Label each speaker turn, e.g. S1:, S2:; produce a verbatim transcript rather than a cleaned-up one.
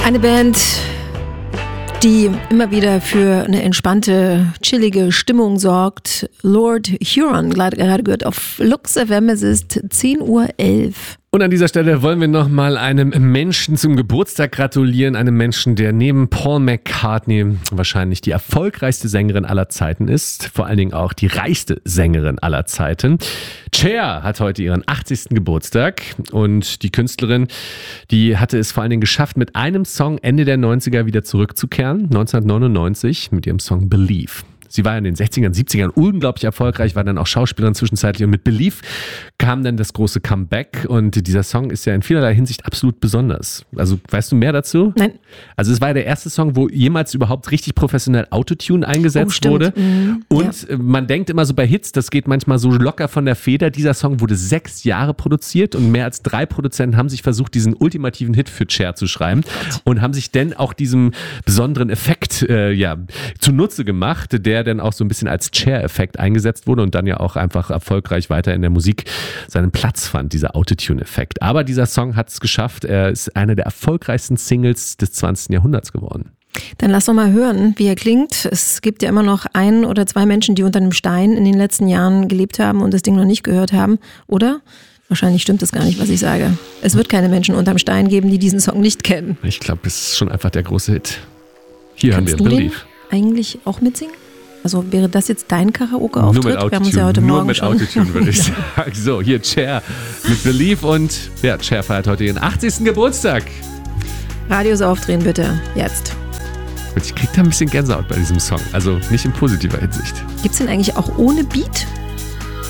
S1: Eine Band, die immer wieder für eine entspannte, chillige Stimmung sorgt. Lord Huron, gerade gehört auf Lux F M, es ist zehn Uhr elf.
S2: Und an dieser Stelle wollen wir nochmal einem Menschen zum Geburtstag gratulieren. Einem Menschen, der neben Paul McCartney wahrscheinlich die erfolgreichste Sängerin aller Zeiten ist. Vor allen Dingen auch die reichste Sängerin aller Zeiten. Cher hat heute ihren achtzigsten Geburtstag. Und die Künstlerin, die hatte es vor allen Dingen geschafft, mit einem Song Ende der neunziger wieder zurückzukehren. neunzehnhundertneunundneunzig mit ihrem Song Believe. Sie war in den sechzigern, siebzigern unglaublich erfolgreich, war dann auch Schauspielerin zwischenzeitlich und mit Believe kam dann das große Comeback und dieser Song ist ja in vielerlei Hinsicht absolut besonders. Also weißt du mehr dazu?
S1: Nein.
S2: Also es war der erste Song, wo jemals überhaupt richtig professionell Autotune eingesetzt
S1: oh,
S2: wurde
S1: mhm.
S2: und ja. Man denkt immer so bei Hits, das geht manchmal so locker von der Feder. Dieser Song wurde sechs Jahre produziert und mehr als drei Produzenten haben sich versucht, diesen ultimativen Hit für Cher zu schreiben und haben sich dann auch diesem besonderen Effekt äh, ja, zunutze gemacht, der dann auch so ein bisschen als Cher-Effekt eingesetzt wurde und dann ja auch einfach erfolgreich weiter in der Musik seinen Platz fand, dieser Autotune-Effekt. Aber dieser Song hat es geschafft. Er ist einer der erfolgreichsten Singles des zwanzigsten Jahrhunderts geworden.
S1: Dann lass doch mal hören, wie er klingt. Es gibt ja immer noch ein oder zwei Menschen, die unter einem Stein in den letzten Jahren gelebt haben und das Ding noch nicht gehört haben, oder? Wahrscheinlich stimmt das gar nicht, was ich sage. Es wird keine Menschen unterm Stein geben, die diesen Song nicht kennen.
S2: Ich glaube, es ist schon einfach der große Hit. Hier
S1: Kannst
S2: haben wir
S1: du
S2: Believe.
S1: Den eigentlich auch mitsingen? Also wäre das jetzt dein Karaoke-Auftritt?
S2: Nur mit Autotune,
S1: Wir haben uns ja heute
S2: nur
S1: Morgen
S2: mit
S1: schon.
S2: Autotune würde ich sagen. So, hier Cher mit Believe und ja, Cher feiert heute ihren achtzigsten Geburtstag.
S1: Radios aufdrehen bitte, jetzt.
S2: Und ich krieg da ein bisschen Gänsehaut bei diesem Song, also nicht in positiver Hinsicht.
S1: Gibt's den eigentlich auch ohne Beat?